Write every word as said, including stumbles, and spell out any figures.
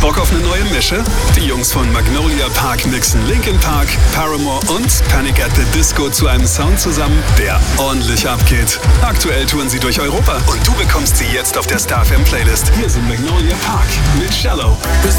Bock auf eine neue Mische? Die Jungs von Magnolia Park mixen Linkin Park, Paramore und Panic at the Disco zu einem Sound zusammen, der ordentlich abgeht. Aktuell touren sie durch Europa und du bekommst sie jetzt auf der Star F M Playlist. Hier sind Magnolia Park mit Shallow. Was